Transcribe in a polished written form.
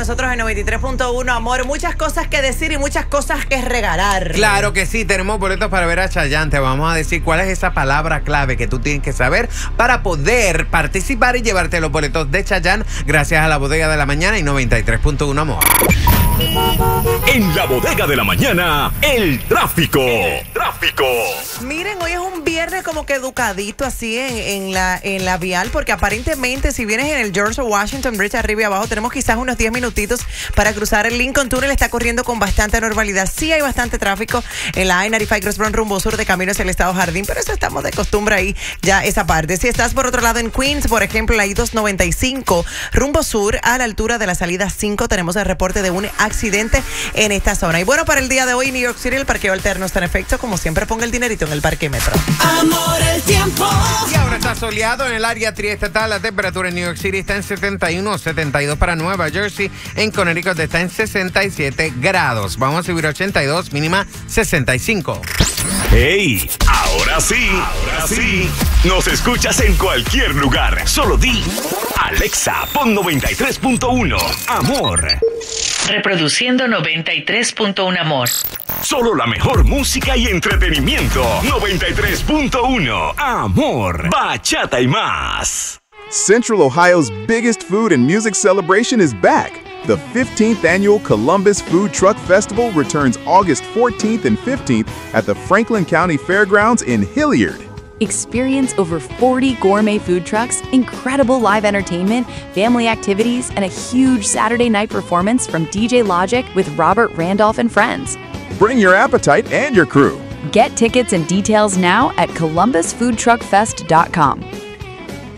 nosotros en 93.1, amor. Muchas cosas que decir y muchas cosas que regalar. Claro que sí, tenemos boletos para ver a Chayanne. Te vamos a decir cuál es esa palabra clave que tú tienes que saber para poder participar y llevarte los boletos de Chayanne gracias a la Bodega de la Mañana y 93.1, amor. En la Bodega de la Mañana, el tráfico. Miren, hoy es un viernes como que educadito así en la vial, porque aparentemente si vienes en el George Washington Bridge arriba y abajo, tenemos quizás unos 10 minutitos para cruzar el Lincoln Tunnel. Está corriendo con bastante normalidad. Sí hay bastante tráfico en la I-95 Cross Brown rumbo sur de camino hacia el Estado Jardín, pero eso estamos de costumbre ahí ya esa parte. Si estás por otro lado en Queens, por ejemplo, la I-295 rumbo sur a la altura de la salida 5, tenemos el reporte de un accidente en esta zona. Y bueno, para el día de hoy, New York City, el parqueo alterno está en efecto. Como siempre, ponga el dinerito en el parquímetro. Amor, el tiempo. Y ahora está soleado en el área triestatal. La temperatura en New York City está en 71, 72 para Nueva Jersey. En Connecticut está en 67 grados. Vamos a subir 82, mínima 65. ¡Hey! Ahora sí. Nos escuchas en cualquier lugar. Solo di Alexa, pon 93.1 Amor. Reproduciendo 93.1 Amor. Solo la mejor música y entretenimiento. 93.1 Amor. Bachata y más. Central Ohio's biggest food and music celebration is back. The 15th annual Columbus Food Truck Festival returns August 14th and 15th at the Franklin County Fairgrounds in Hilliard. Experience over 40 gourmet food trucks, incredible live entertainment, family activities, and a huge Saturday night performance from DJ Logic with Robert Randolph and friends. Bring your appetite and your crew. Get tickets and details now at columbusfoodtruckfest.com.